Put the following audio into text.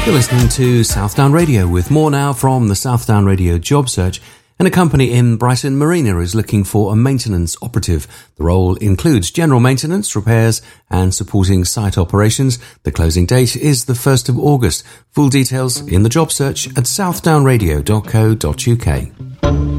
You're listening to Southdown Radio with more now from the Southdown Radio job search. And a company in Brighton Marina is looking for a maintenance operative. The role includes general maintenance, repairs and supporting site operations. The closing date is the 1st of August. Full details in the job search at southdownradio.co.uk.